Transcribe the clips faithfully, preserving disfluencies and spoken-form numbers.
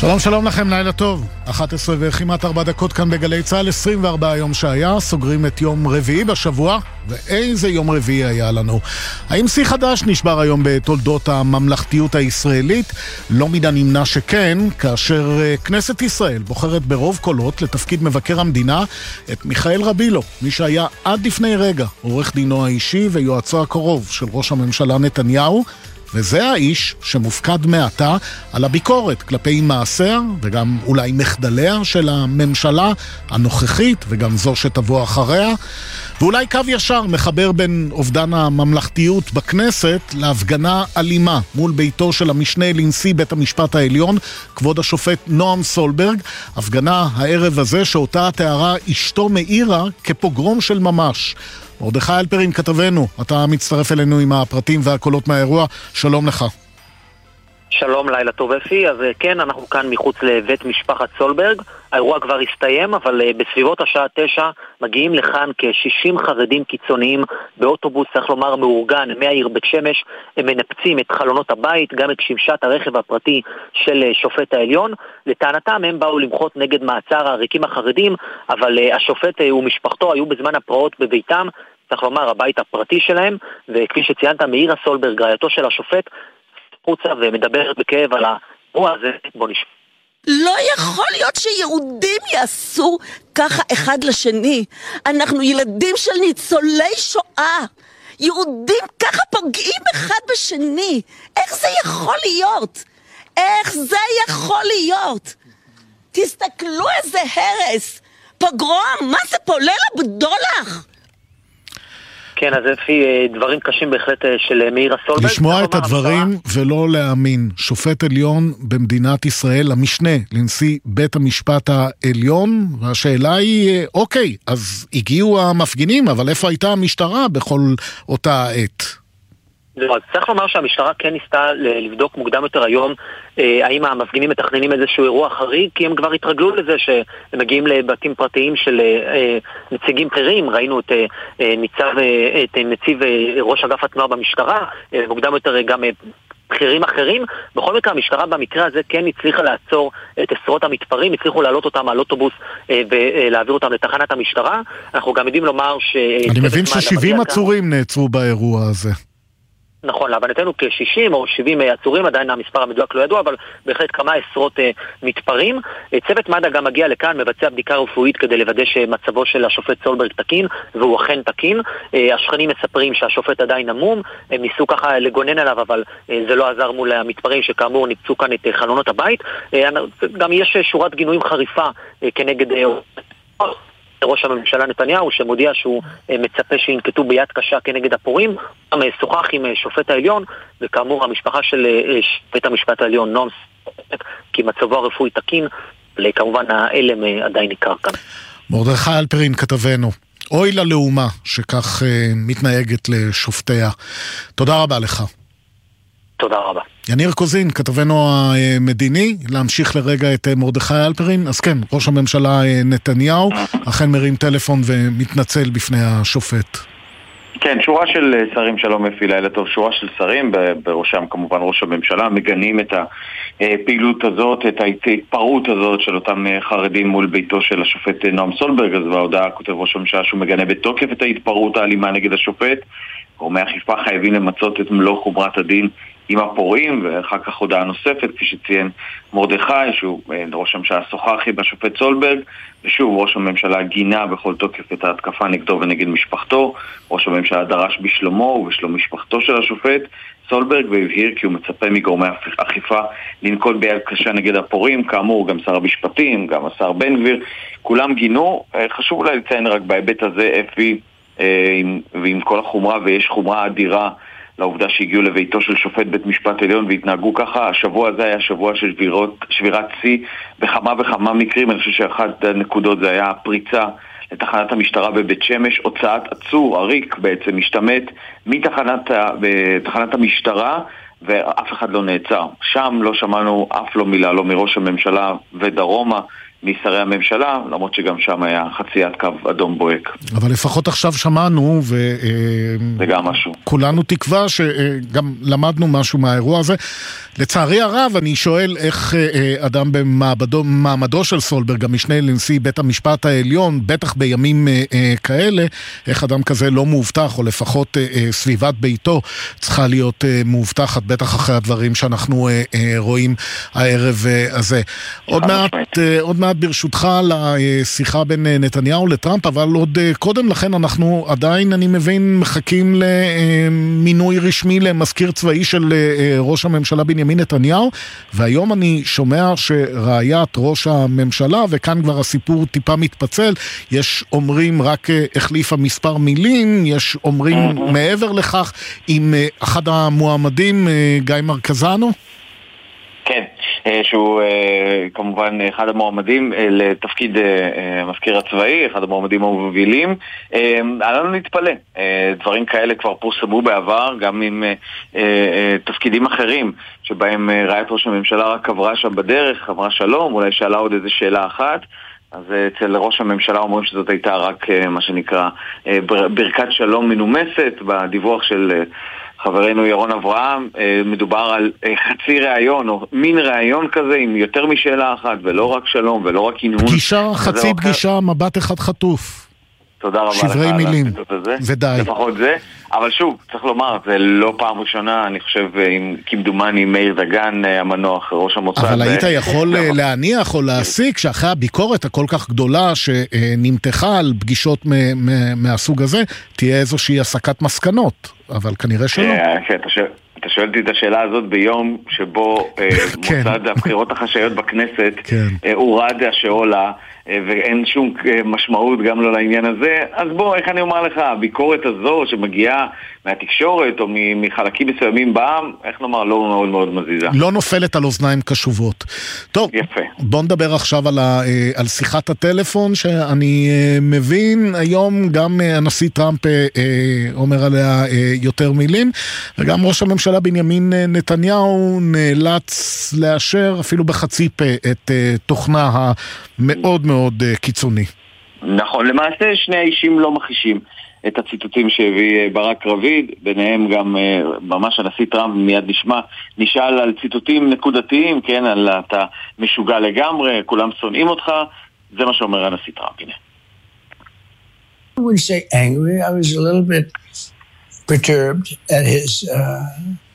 שלום שלום לכם, לילה טוב. אחת עשרה וכמעט ארבע דקות כאן בגלי צהל, עשרים וארבעה יום שהיה, סוגרים את יום רביעי בשבוע, ואיזה יום רביעי היה לנו. האם שיא חדש נשבר היום בתולדות הממלכתיות הישראלית? לא מן הנמנע שכן, כאשר כנסת ישראל בוחרת ברוב קולות לתפקיד מבקר המדינה את מיכאל רבילו, מי שהיה עד לפני רגע עורך דינו האישי ויועצו הקרוב של ראש הממשלה נתניהו, וזה האיש שמופקד מעתה על הביקורת כלפי מעשיה וגם אולי מחדליה של הממשלה הנוכחית וגם זו שתבוא אחריה, ואולי קו ישר מחבר בין אובדן הממלכתיות בכנסת להפגנה אלימה מול ביתו של המשנה לנשיא בית המשפט העליון, כבוד השופט נועם סולברג, הפגנה הערב הזה שאותה תיארה אשתו מאירה כפוגרום של ממש. מרדכי אלפרין כתבנו, אתה מצטרף אלינו עם הפרטים והקולות מהאירוע, שלום לך. שלום, לילה טוב אפי. אז כן, אנחנו כאן מחוץ לבית משפחת סולברג. האירוע כבר הסתיים, אבל בסביבות השעה תשע מגיעים לכאן כ-שישים חרדים קיצוניים באוטובוס, צריך לומר מאורגן, מהעיר בית שמש. הם מנפצים את חלונות הבית, גם את שמשת הרכב הפרטי של שופט העליון. לטענתם הם באו למחות נגד מעצר העריקים החרדים, אבל השופט ומשפחתו היו בזמן הפרעות בביתם, צריך לומר הבית הפרטי שלהם, וכפי שציינת, מאירה סולברג, רעייתו של השופט, חוצה ומדברת בכאב על האירוע הזה. בוא נשמע. לא יכול להיות שיהודים יעשו ככה אחד לשני. אנחנו ילדים של ניצולי שואה. יהודים ככה פוגעים אחד בשני. איך זה יכול להיות? איך זה יכול להיות? תסתכלו איזה הרס. פוגרום, מה זה פה? ליל הבדולח? כן, אז לפי דברים קשים בהחלט של מאירה סולברג. לשמוע את הדברים ולא להאמין. שופט עליון במדינת ישראל, המשנה לנשיא בית המשפט העליון, והשאלה היא, אוקיי, אז הגיעו המפגינים, אבל איפה הייתה המשטרה בכל אותה עת? אז צריך לומר שהמשטרה כן ניסתה לבדוק מוקדם יותר היום האם המפגינים מתכננים איזשהו אירוע חריג, כי הם כבר התרגלו לזה שהם מגיעים לבתים פרטיים של נציגים בכירים. ראינו את ניצב, את נציב ראש אגף התנועה במשטרה, מוקדם יותר גם בכירים אחרים. בכל מקרה המשטרה במקרה הזה כן הצליחה לעצור את עשרות המתפרעים, הצליחו להעלות אותם על אוטובוס ולהעביר אותם לתחנת המשטרה. אנחנו גם יודעים לומר ש... אני מבין ש-שבעים עצורים נעצרו באירוע הזה. נכון, להבנתנו כ-שישים או שבעים עצורים, עדיין המספר המדויק לא ידוע, אבל בהחלט כמה עשרות uh, מתפרעים. צוות מד"א גם מגיע לכאן, מבצע בדיקה רפואית כדי לוודא שמצבו של השופט סולברג תקין, והוא אכן תקין. Uh, השכנים מספרים שהשופט עדיין נמום, הם ניסו ככה לגונן עליו, אבל uh, זה לא עזר מול המתפרעים שכאמור ניפצו כאן את uh, חלונות הבית. Uh, גם יש uh, שורת גינויים חריפה uh, כנגד... Uh, ראש הממשלה נתניהו, שמודיע שהוא מצפה שינקטו ביד קשה כנגד הפורעים. גם שוחח עם שופט העליון, וכאמור המשפחה של בית המשפט העליון נועם סולברג, כי מצבו הרפואי תקין, וכמובן האלם עדיין ניכר כאן. מרדכי אלפרין כתבנו, אוי ללאומה שכך uh, מתנהגת לשופטיה. תודה רבה לך. תודה רבה. יניר קוזין, כתבנו המדיני, להמשיך לרגע את מרדכי אלפרין. אז כן, ראש הממשלה נתניהו אכן מרים טלפון ומתנצל בפני השופט. כן, שורה של שרים, שלום אפי, לילה טוב, שורה של שרים, בראשם כמובן ראש הממשלה, מגנים את הפעילות הזאת, את ההתפרעות הזאת של אותם חרדים מול ביתו של השופט נועם סולברג. אז בהודעה כותב ראש הממשלה שהוא מגנה בתוקף את ההתפרעות האלימה נגד השופט. גורמי אכיפה חייבים למצות את מלוא חומרת הדין עם הפורעים, ואחר כך הודעה נוספת, כפי שציין מרדכי, שהוא ראש הממשלה שוחח עם השופט סולברג, ושוב ראש הממשלה גינה בכל תוקף את ההתקפה נגדו ונגד משפחתו. ראש הממשלה דרש בשלומו ובשלום משפחתו של השופט סולברג, והבהיר כי הוא מצפה מגורמי אכיפה לנקוט ביד קשה נגד הפורעים. כאמור גם שר המשפטים, גם השר בן גביר, כולם גינו. חשוב אולי לציין רק בהיבט הזה אפי, ועם כל החומרה, ויש חומרה אדירה לעובדה שהגיעו לביתו של שופט בית משפט עליון והתנהגו ככה. השבוע הזה היה שבוע של שבירות, שבירת צי בכמה וכמה מקרים. אני חושב שאחת הנקודות זה היה הפריצה לתחנת המשטרה בבית שמש, הוצאת עצור, עריק בעצם, משתמט מתחנת תחנת המשטרה, ואף אחד לא נעצר. שם לא שמענו אף לא מילה, לא מראש הממשלה ודרומה, משרי הממשלה, למרות שגם שם היה חציית קו אדום בוהק. אבל לפחות עכשיו שמענו, זה גם משהו. וכולנו תקווה שגם למדנו משהו מהאירוע הזה. לצערי הרב, אני שואל איך אדם במעמדו של סולברג, המשנה לנשיא בית המשפט העליון, בטח בימים כאלה, איך אדם כזה לא מאובטח, או לפחות סביבת ביתו צריכה להיות מאובטחת, בטח אחרי הדברים שאנחנו רואים הערב הזה. עוד מעט, עוד מעט ברשותך לשיחה בין נתניהו לטראמפ, אבל עוד קודם לכן אנחנו עדיין, אני מבין, מחכים למינוי רשמי למזכיר צבאי של ראש הממשלה בנימין נתניהו, והיום אני שומע שראיית ראש הממשלה, וכאן כבר הסיפור טיפה מתפצל, יש אומרים רק החליפה מספר מילים, יש אומרים מעבר לכך, עם אחד המועמדים, גיא מרקזנו? כן, שהוא כמובן אחד המועמדים לתפקיד המזכיר הצבאי, אחד המועמדים המובילים. עלינו להתפלא, דברים כאלה כבר פורסמו בעבר, גם עם תפקידים אחרים, שבהם רעיית ראש הממשלה רק עברה שם בדרך, אמרה שלום, אולי שאלה עוד איזו שאלה אחת. אז אצל ראש הממשלה אומרים שזאת הייתה רק מה שנקרא ברכת שלום מנומסת. בדיווח של חברנו ירון אברהם מדובר על חצי ראיון או מין ראיון כזה עם יותר משאלה אחת, ולא רק שלום ולא רק עינון. פגישה, חצי פגישה, מבט אחד חטוף. תודה רבה לך. שברי מילים, ודי. לפחות זה. אבל שוב, צריך לומר, זה לא פעם ראשונה, אני חושב, עם כמדומני מאיר דגן המנוח, ראש המוצא. אבל היית יכול להניח או להסיק שאחרי הביקורת הכל כך גדולה שנמתחה על פגישות מהסוג הזה, תהיה איזושהי הסקת מסקנות, אבל כנראה שלא. כן, אתה שואלתי את השאלה הזאת ביום שבו מוסד הבחירות החשאיות בכנסת הורד השאולה, ואין שום משמעות גם לא לעניין הזה. אז בוא, איך אני אומר לך, הביקורת הזו שמגיעה מהתקשורת או מחלקים מסוימים בעם, איך נאמר, לא מאוד מאוד מזיזה. לא נופלת על אוזניים קשובות. טוב, יפה. בוא נדבר עכשיו על, ה, על שיחת הטלפון, שאני מבין היום גם הנשיא טראמפ אומר עליה יותר מילים, וגם ראש הממשלה בנימין נתניהו נאלץ לאשר אפילו בחצי פה את תוכנה המאוד מאוד קיצוני. נכון, למעשה שני האישים לא מכחישים את הציטוטים שהביא ברק רביד, ביניהם גם ממש הנשיא טראמפ מיד נשמע, נשאל על ציטוטים נקודתיים, כן, על אתה משוגע לגמרי, כולם שונאים אותך, זה מה שאומר הנשיא טראמפ. הנה. I wouldn't say angry, I was a little bit perturbed at his uh,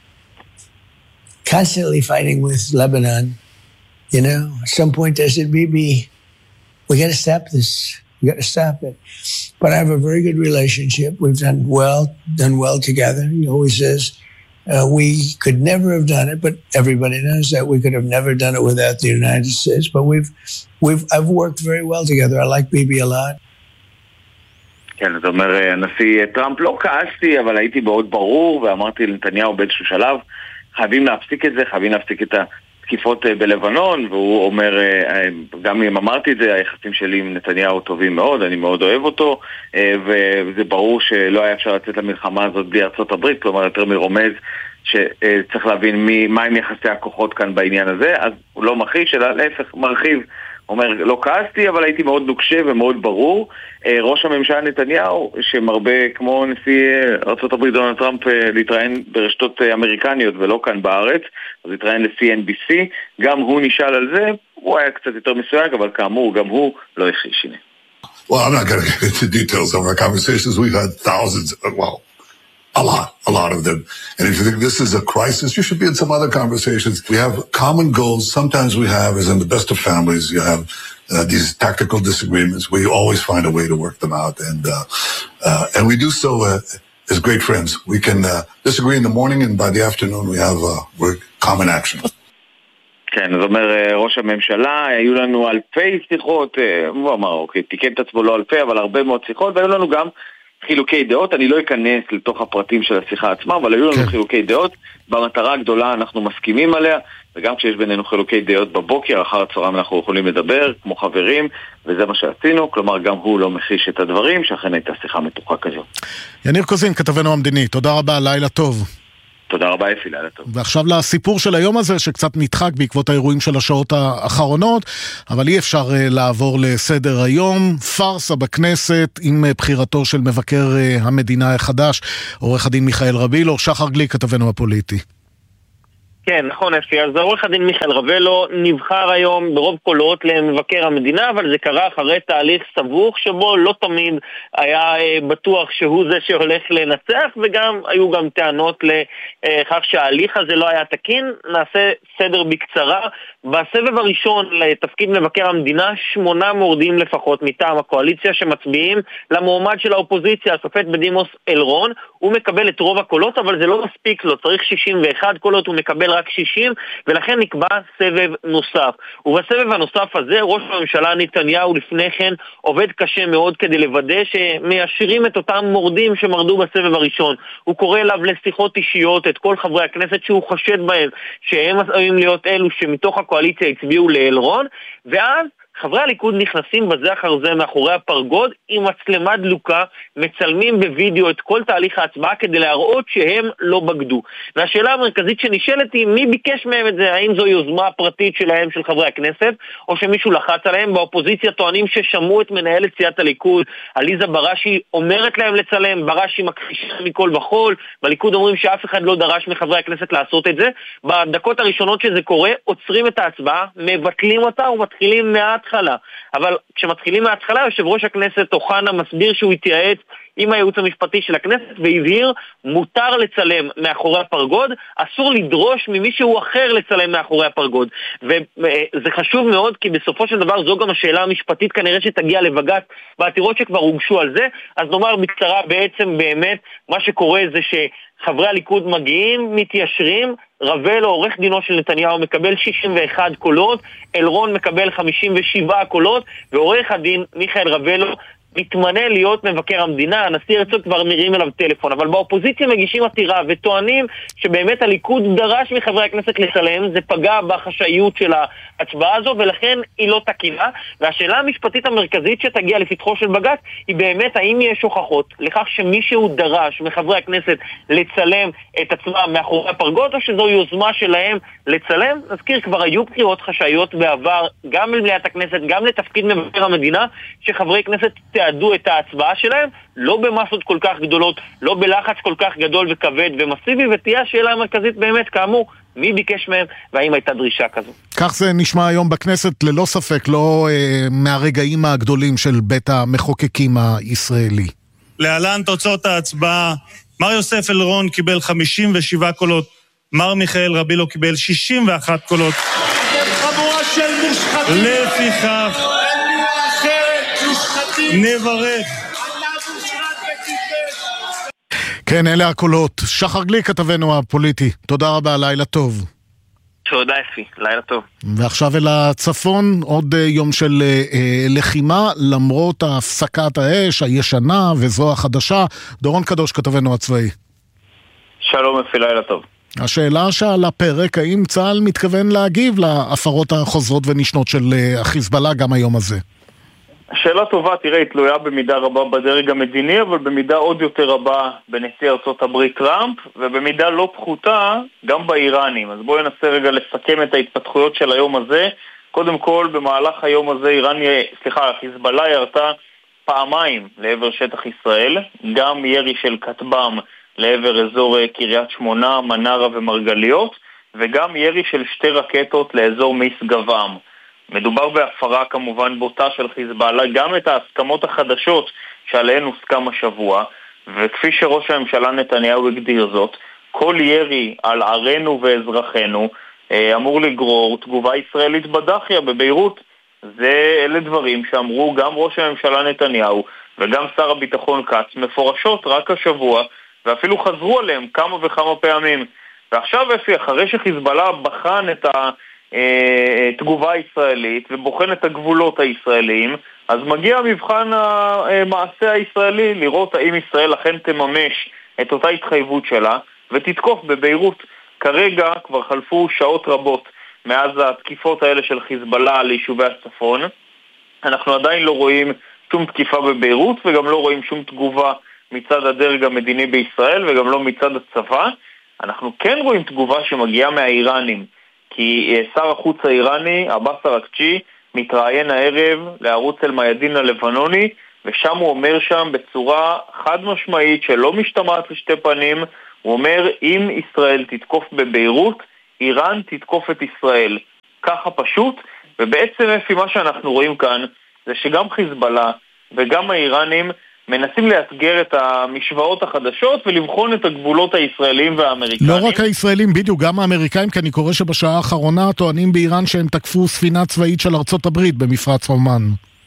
constantly fighting with Lebanon. You know, at some point I said, Bibi, we got to stop this. We got to stop it. But I have a very good relationship. We've done well, done well together. He always says uh, we could never have done it, but everybody knows that we could have never done it without the United States. But we've, we've, I've worked very well together. I like Bibi a lot. כן, זאת אומרת, הנשיא טראמפ לא כעסתי, אבל הייתי מאוד ברור, ואמרתי לנתניהו באיזשהו שלב, חייבים להפסיק את זה, חייבים להפסיק את התקיפות בלבנון, והוא אומר, גם אם אמרתי את זה, היחסים שלי עם נתניהו טובים מאוד, אני מאוד אוהב אותו, וזה ברור שלא היה אפשר לצאת למלחמה הזאת בלי ארצות הברית, כלומר יותר מרומז שצריך להבין מי, מה עם יחסי הכוחות כאן בעניין הזה, אז הוא לא מכחיש, אלא להפך מרחיב. אומר, לא כעסתי, אבל הייתי מאוד נוקשה ומאוד ברור. ראש הממשלה נתניהו, שמרבה כמו נשיא ארצות הברית דונלד טראמפ להתראיין ברשתות אמריקניות ולא כאן בארץ, אז להתראיין ל-סי אן בי סי, גם הוא נשאל על זה, הוא היה קצת יותר מסויג, אבל כאמור, גם הוא לא הכחיש. הנה. Well, I'm not going to get into details of our conversations. We've had thousands, well, a lot, a lot of them. And if you think this is a crisis, you should be in some other conversations. We have common goals. Sometimes we have, as in the best of families, you have uh, these tactical disagreements where you always find a way to work them out. And uh, uh, and we do so uh, as great friends. We can uh, disagree in the morning, and by the afternoon we have uh, we're common action. כן, זאת אומרת, ראש הממשלה, היו לנו אלפי שיחות, הוא אמר, אוקיי, תיקן את עצמו לא אלפי, אבל הרבה מאוד שיחות, והיו לנו גם חילוקי דעות. אני לא אכנס לתוך הפרטים של השיחה עצמה, אבל היו לנו כן. חילוקי דעות, במטרה הגדולה אנחנו מסכימים עליה, וגם כשיש בינינו חילוקי דעות בבוקר, אחר הצהריים אנחנו יכולים לדבר, כמו חברים, וזה מה שעשינו, כלומר גם הוא לא מכחיש את הדברים, שאכן הייתה שיחה מתוחה כזו. יניר קוזין, כתבנו המדיני, תודה רבה, לילה טוב. תודה רבה אפי, לילה טוב. ועכשיו לסיפור של היום הזה שקצת נדחק בעקבות האירועים של השעות האחרונות, אבל אי אפשר לעבור לסדר היום. פרסה בכנסת עם בחירתו של מבקר המדינה החדש, עורך הדין מיכאל רבילו. שחר גליק, כתבנו הפוליטי. כן, נכון אפי, אז עורך הדין מיכאל רבילו נבחר היום ברוב קולות למבקר המדינה, אבל זה קרה אחרי תהליך סבוך שבו לא תמיד היה בטוח שהוא זה שהולך לנצח, וגם היו גם טענות לכך שההליך הזה לא היה תקין. נעשה סדר בקצרה. בסבב הראשון לתפקיד מבקר המדינה שמונה מורדים לפחות מטעם הקואליציה שמצביעים למועמד של האופוזיציה, השופט בדימוס אלרון. הוא מקבל את רוב הקולות, אבל זה לא מספיק לו, צריך שישים ואחת קולות, הוא מקבל רק שישים, ולכן נקבע סבב נוסף. ובסבב הנוסף הזה ראש הממשלה נתניהו לפני כן עובד קשה מאוד כדי לוודא שמיישרים את אותם מורדים שמרדו בסבב הראשון. הוא קורא אליו לשיחות אישיות את כל חברי הכנסת שהוא חושד בהם שהם עשויים להיות אלו שמתוך הקואליציה הצביעו לאלרון, ואז חברי הליכוד נכנסים בזה אחר זה מאחורי הפרגוד עם מצלמה דלוקה, מצלמים בווידאו את כל תהליך ההצבעה כדי להראות שהם לא בגדו. והשאלה המרכזית שנשאלת היא מי ביקש מהם את זה, האם זו יוזמה פרטית שלהם של חברי הכנסת, או שמישהו לחץ עליהם. באופוזיציה טוענים ששמעו את מנהלת סיעת הליכוד, עליזה בראשי, אומרת להם לצלם, בראשי מכחישה מכל בחול, בליכוד אומרים שאף אחד לא דרש מחברי הכנסת לעשות את זה. בדקות הראשונות שזה קורה, עוצרים את ההצבעה, מבטלים אותה ומתחילים מעט התחלה. אבל כשמתחילים מההתחלה, יושב ראש הכנסת אוחנה מסביר שהוא התייעץ עם הייעוץ המשפטי של הכנסת והבהיר, מותר לצלם מאחורי הפרגוד, אסור לדרוש ממישהו אחר לצלם מאחורי הפרגוד. וזה חשוב מאוד, כי בסופו של דבר זו גם השאלה המשפטית כנראה שתגיע לבג"ץ בעתירות שכבר הוגשו על זה. אז נאמר בקצרה, בעצם באמת מה שקורה זה שחברי הליכוד מגיעים, מתיישרים, רבילו, עורך דינו של נתניהו, מקבל שישים ואחת קולות, אלרון מקבל חמישים ושבעה קולות, ועורך הדין מיכאל רבילו מתמנה להיות מבקר המדינה. הנשיא הרצוג כבר מרים אליו טלפון, אבל באופוזיציה מגישים עתירה וטוענים שבאמת הליכוד דרש מחברי הכנסת לצלם, זה פגע בחשאיות של ההצבעה הזו ולכן היא לא תקינה. והשאלה המשפטית המרכזית שתגיע לפתחו של בג"ץ היא באמת האם יש הוכחות לכך שמישהו דרש מחברי הכנסת לצלם את עצמם מאחורי הפרגוד, או שזו יוזמה שלהם לצלם. נזכיר, כבר היו בחירות חשאיות בעבר גם במליאת הכנסת, גם לתפקיד מבקר המדינה, שחברי כנסת תעדו את ההצבעה שלהם, לא במסות כל כך גדולות, לא בלחץ כל כך גדול וכבד ומסיבי, ותהיה השאלה המרכזית באמת, כאמור, מי ביקש מהם והאם הייתה דרישה כזו. כך זה נשמע היום בכנסת, ללא ספק, לא אה, מהרגעים הגדולים של בית המחוקקים הישראלי. להלן תוצאות ההצבעה. מר יוסף אלרון קיבל חמישים ושבעה קולות, מר מיכאל רבילו קיבל שישים ואחת קולות. חבורה של מושחתים. לפיכך נברך. כן, אלה הקולות. שחר גליק, כתבנו הפוליטי. תודה רבה, לילה טוב. תודה אפי, לילה טוב. ועכשיו אל הצפון, עוד יום של אה, לחימה, למרות הפסקת האש הישנה וזו החדשה. דורון קדוש, כתבנו הצבאי. שלום אפי, לילה טוב. השאלה שעל הפרק, האם צה"ל מתכוון להגיב להפרות החוזרות ונשנות של החיזבאללה גם היום הזה? שאלה טובה, תראה, היא תלויה במידה רבה בדרג המדיני, אבל במידה עוד יותר רבה בנשיא ארצות הברית טראמפ, ובמידה לא פחותה גם באיראנים. אז בואו ננסה רגע לסכם את ההתפתחויות של היום הזה. קודם כל, במהלך היום הזה איראן, סליחה, חיזבאללה ירתה פעמיים לעבר שטח ישראל, גם ירי של כטב"ם לעבר אזור קריית שמונה, מנרה ומרגליות, וגם ירי של שתי רקטות לאזור משגבם. מדובר בהפרה כמובן בוטה של חיזבאללה, גם את ההסכמות החדשות שעליהן הוסכם השבוע, וכפי שראש הממשלה נתניהו הגדיר זאת, כל ירי על ערינו ואזרחינו אה, אמור לגרור תגובה ישראלית בדחיה בביירות. זה אלה דברים שאמרו גם ראש הממשלה נתניהו וגם שר הביטחון כץ מפורשות רק השבוע, ואפילו חזרו עליהם כמה וכמה פעמים. ועכשיו אפי, אחרי שחיזבאללה בחן את ה... תגובה ישראלית ובוחן את הגבולות הישראליים, אז מגיע מבחן המעשה הישראלי לראות האם ישראל אכן תממש את אותה התחייבות שלה ותתקוף בביירות. כרגע כבר חלפו שעות רבות מאז התקיפות האלה של חיזבאללה ליישובי הצפון. אנחנו עדיין לא רואים שום תקיפה בביירות וגם לא רואים שום תגובה מצד הדרג המדיני בישראל וגם לא מצד הצבא. אנחנו כן רואים תגובה שמגיעה מהאיראנים, כי שר החוץ האיראני, עבאס אראגצ'י, מתראיין הערב לערוץ אל-מיאדין הלבנוני, ושם הוא אומר שם בצורה חד משמעית שלא משתמעת לשתי פנים, הוא אומר, אם ישראל תתקוף בביירות, איראן תתקוף את ישראל. ככה פשוט, ובעצם לפי מה שאנחנו רואים כאן, זה שגם חיזבאללה וגם האיראנים מנסים לאתגר את המשוואות החדשות ולבחון את הגבולות הישראלים והאמריקאים. לא רק הישראלים, בדיוק, גם האמריקאים, כי אני קורא שבשעה האחרונה טוענים באיראן שהם תקפו ספינה צבאית של ארצות הברית במפרץ עומאן.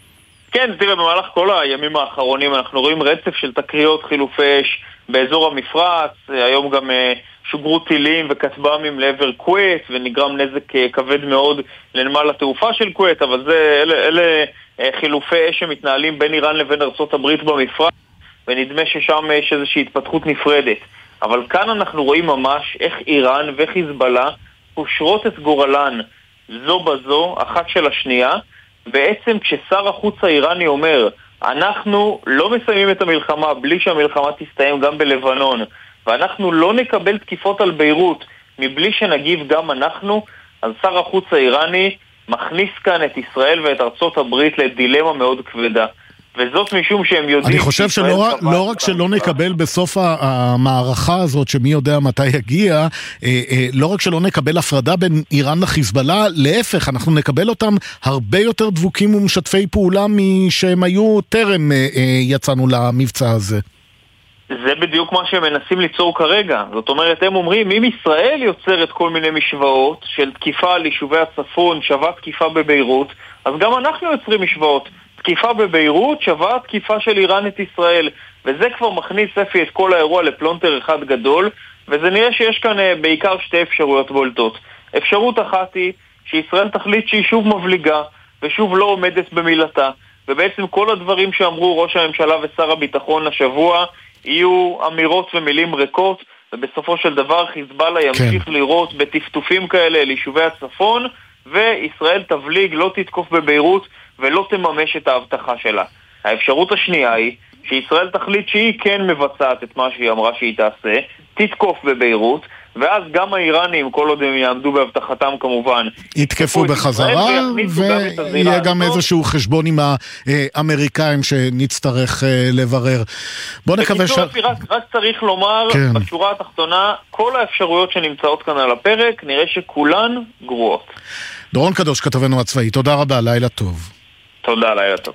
כן, תראה, במהלך כל הימים האחרונים אנחנו רואים רצף של תקריות חילופי אש באזור המפרץ, היום גם שוגרו טילים וכטב"מים לעבר כווית, ונגרם נזק כבד מאוד לנמל התעופה של כווית, אבל זה, אלה, אלה חילופי אש שמתנהלים בין איראן לבין ארצות הברית במפרץ, ונדמה ששם יש איזושהי התפתחות נפרדת. אבל כאן אנחנו רואים ממש איך איראן וחיזבאללה קושרות את גורלן זו בזו, אחת של השנייה, בעצם כששר החוץ האיראני אומר, אנחנו לא מסיימים את המלחמה בלי שהמלחמה תסתיים גם בלבנון, ואנחנו לא נקבל תקיפות על ביירות מבלי שנגיב גם אנחנו, אז שר החוץ האיראני מכניס כאן את ישראל ואת ארצות הברית לדילמה מאוד כבדה. וזאת משום שהם יודעים... אני חושב שלא לא רק שלא נקבל בסוף המערכה הזאת, שמי יודע מתי יגיע, לא רק שלא נקבל הפרדה בין איראן לחיזבאללה, להפך, אנחנו נקבל אותם הרבה יותר דבוקים ומשתפי פעולה משהם היו טרם יצאנו למבצע הזה. זה בדיוק מה שהם מנסים ליצור כרגע. זאת אומרת, הם אומרים, אם ישראל יוצרת כל מיני משוואות של תקיפה על יישובי הצפון, שווה תקיפה בביירות, אז גם אנחנו יוצרים משוואות. תקיפה בביירות שווה תקיפה של איראן את ישראל, וזה כבר מכניס אפי את כל האירוע לפלונטר אחד גדול, וזה נראה שיש כאן בעיקר שתי אפשרויות בולטות. אפשרות אחת היא שישראל תחליט שהיא שוב מבליגה, ושוב לא עומדת במילתה, ובעצם כל הדברים שאמרו ראש הממשלה ושר הביטחון השבוע יהיו אמירות ומילים ריקות, ובסופו של דבר חיזבאללה ימשיך כן. לראות בטפטופים כאלה אל יישובי הצפון, וישראל תבליג, לא תתקוף בביירות ולא תממש את ההבטחה שלה. האפשרות השנייה היא שישראל תחליט שהיא כן מבצעת את מה שהיא אמרה שהיא תעשה, תתקוף בביירות, ואז גם האיראנים, כל עוד הם יעמדו בהבטחתם כמובן, יתקפו בחזרה, ויהיה גם איזשהו חשבון עם האמריקאים שנצטרך לברר. בוא נקווה ש... רק צריך לומר, בשורה התחתונה, כל האפשרויות שנמצאות כאן על הפרק, נראה שכולן גרועות. דורון קדוש, כתבנו הצבאי, תודה רבה, לילה טוב. תודה, לילה טוב.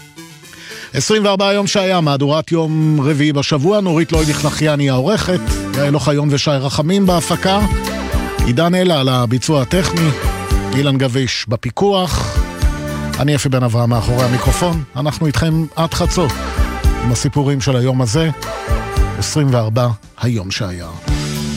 עשרים וארבעה יום שהיה, מהדורת יום רביעי בשבוע, נורית לוי נחלחיאני העורכת, יעל אוחיון ושי רחמים בהפקה, עידן אלה על הביצוע הטכני, אילן גביש בפיקוח, אני אפי בן אברהם מאחורי המיקרופון, אנחנו איתכם עד חצות עם הסיפורים של היום הזה, עשרים וארבעה היום שהיה.